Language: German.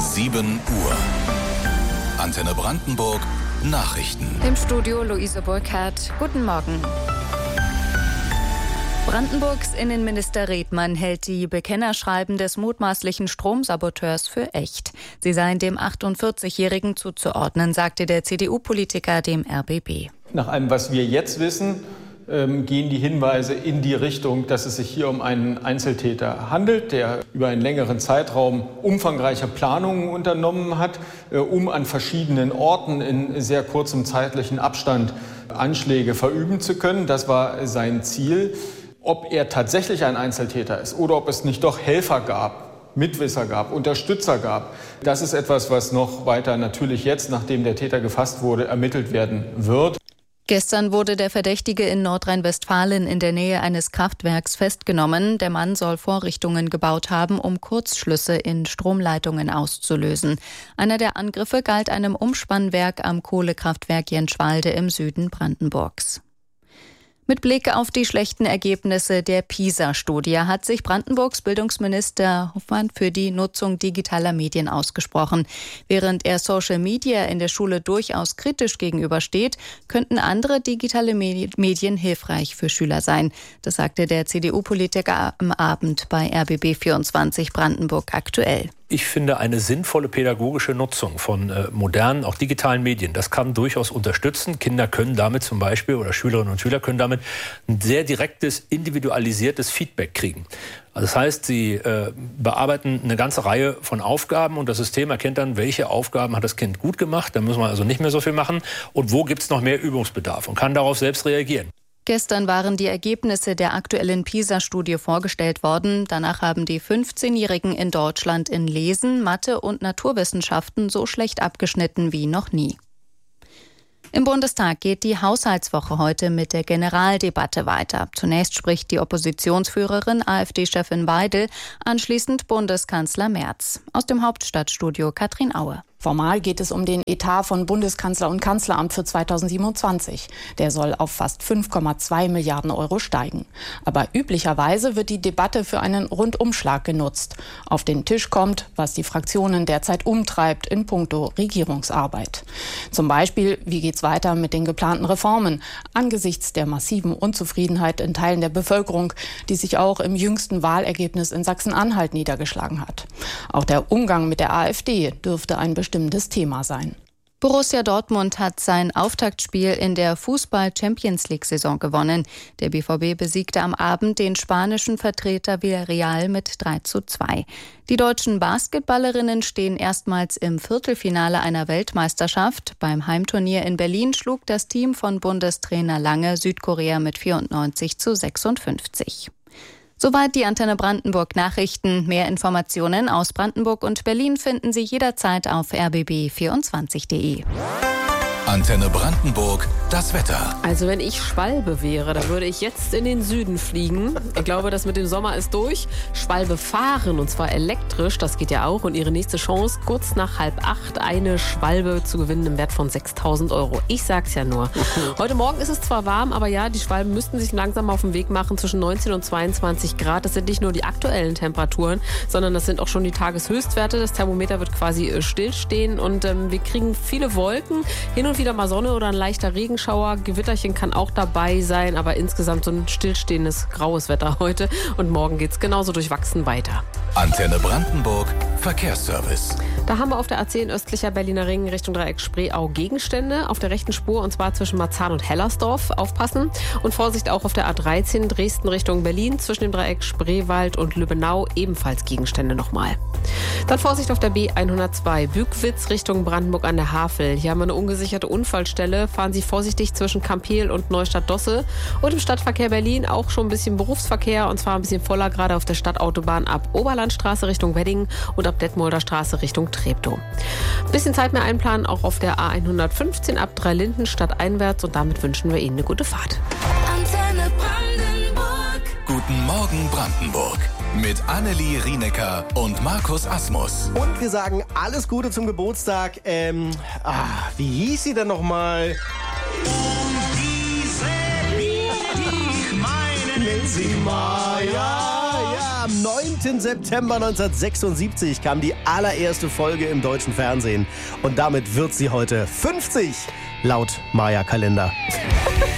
7 Uhr. Antenne Brandenburg, Nachrichten. Im Studio Luise Burkhardt. Guten Morgen. Brandenburgs Innenminister Redmann hält die Bekennerschreiben des mutmaßlichen Stromsaboteurs für echt. Sie seien dem 48-Jährigen zuzuordnen, sagte der CDU-Politiker dem RBB. Nach allem, was wir jetzt wissen, gehen die Hinweise in die Richtung, dass es sich hier um einen Einzeltäter handelt, der über einen längeren Zeitraum umfangreiche Planungen unternommen hat, um an verschiedenen Orten in sehr kurzem zeitlichen Abstand Anschläge verüben zu können. Das war sein Ziel. Ob er tatsächlich ein Einzeltäter ist oder ob es nicht doch Helfer gab, Mitwisser gab, Unterstützer gab, das ist etwas, was noch weiter natürlich jetzt, nachdem der Täter gefasst wurde, ermittelt werden wird. Gestern wurde der Verdächtige in Nordrhein-Westfalen in der Nähe eines Kraftwerks festgenommen. Der Mann soll Vorrichtungen gebaut haben, um Kurzschlüsse in Stromleitungen auszulösen. Einer der Angriffe galt einem Umspannwerk am Kohlekraftwerk Jenschwalde im Süden Brandenburgs. Mit Blick auf die schlechten Ergebnisse der PISA-Studie hat sich Brandenburgs Bildungsminister Hofmann für die Nutzung digitaler Medien ausgesprochen. Während er Social Media in der Schule durchaus kritisch gegenübersteht, könnten andere digitale Medien hilfreich für Schüler sein. Das sagte der CDU-Politiker am Abend bei RBB24 Brandenburg aktuell. Ich finde, eine sinnvolle pädagogische Nutzung von modernen, auch digitalen Medien, das kann durchaus unterstützen. Kinder können damit zum Beispiel, oder Schülerinnen und Schüler können damit ein sehr direktes, individualisiertes Feedback kriegen. Also das heißt, sie bearbeiten eine ganze Reihe von Aufgaben und das System erkennt dann, welche Aufgaben hat das Kind gut gemacht, da müssen wir also nicht mehr so viel machen und wo gibt es noch mehr Übungsbedarf und kann darauf selbst reagieren. Gestern waren die Ergebnisse der aktuellen PISA-Studie vorgestellt worden. Danach haben die 15-Jährigen in Deutschland in Lesen, Mathe und Naturwissenschaften so schlecht abgeschnitten wie noch nie. Im Bundestag geht die Haushaltswoche heute mit der Generaldebatte weiter. Zunächst spricht die Oppositionsführerin, AfD-Chefin Weidel, anschließend Bundeskanzler Merz. Aus dem Hauptstadtstudio Katrin Aue. Formal geht es um den Etat von Bundeskanzler und Kanzleramt für 2027. Der soll auf fast 5,2 Milliarden Euro steigen. Aber üblicherweise wird die Debatte für einen Rundumschlag genutzt. Auf den Tisch kommt, was die Fraktionen derzeit umtreibt in puncto Regierungsarbeit. Zum Beispiel, wie geht's weiter mit den geplanten Reformen angesichts der massiven Unzufriedenheit in Teilen der Bevölkerung, die sich auch im jüngsten Wahlergebnis in Sachsen-Anhalt niedergeschlagen hat. Auch der Umgang mit der AfD dürfte ein bestimmendes Thema sein. Borussia Dortmund hat sein Auftaktspiel in der Fußball-Champions-League-Saison gewonnen. Der BVB besiegte am Abend den spanischen Vertreter Villarreal mit 3:2. Die deutschen Basketballerinnen stehen erstmals im Viertelfinale einer Weltmeisterschaft. Beim Heimturnier in Berlin schlug das Team von Bundestrainer Lange Südkorea mit 94:56. Soweit die Antenne Brandenburg Nachrichten. Mehr Informationen aus Brandenburg und Berlin finden Sie jederzeit auf rbb24.de. Antenne Brandenburg, das Wetter. Also wenn ich Schwalbe wäre, dann würde ich jetzt in den Süden fliegen. Ich glaube, das mit dem Sommer ist durch. Schwalbe fahren, und zwar elektrisch, das geht ja auch. Und ihre nächste Chance, kurz nach 7:30 eine Schwalbe zu gewinnen im Wert von 6.000 Euro. Ich sag's ja nur. Heute Morgen ist es zwar warm, aber ja, die Schwalben müssten sich langsam auf den Weg machen zwischen 19 und 22 Grad. Das sind nicht nur die aktuellen Temperaturen, sondern das sind auch schon die Tageshöchstwerte. Das Thermometer wird quasi stillstehen und wir kriegen viele Wolken. Hin und wieder mal Sonne oder ein leichter Regenschauer. Gewitterchen kann auch dabei sein, aber insgesamt so ein stillstehendes graues Wetter heute. Und morgen geht's genauso durchwachsen weiter. Antenne Brandenburg, Verkehrsservice. Da haben wir auf der A10 östlicher Berliner Ring Richtung Dreieck Spreeau Gegenstände auf der rechten Spur, und zwar zwischen Marzahn und Hellersdorf. Aufpassen. Und Vorsicht auch auf der A13 Dresden Richtung Berlin zwischen dem Dreieck Spreewald und Lübbenau, ebenfalls Gegenstände nochmal. Dann Vorsicht auf der B102 Bückwitz Richtung Brandenburg an der Havel. Hier haben wir eine ungesicherte Unfallstelle. Fahren Sie vorsichtig zwischen Kampeel und Neustadt-Dosse. Und im Stadtverkehr Berlin auch schon ein bisschen Berufsverkehr, und zwar ein bisschen voller, gerade auf der Stadtautobahn ab Oberlandstraße Richtung Wedding und ab Detmolder Straße Richtung Treptow. Ein bisschen Zeit mehr einplanen, auch auf der A115 ab Dreilinden stadteinwärts, und damit wünschen wir Ihnen eine gute Fahrt. Antenne Brandenburg. Guten Morgen Brandenburg. Mit Annelie Rienecker und Markus Asmus. Und wir sagen alles Gute zum Geburtstag. Wie hieß sie denn nochmal? Nennt sie Maya. Ja, Am 9. September 1976 kam die allererste Folge im deutschen Fernsehen. Und damit wird sie heute 50, laut Maya-Kalender.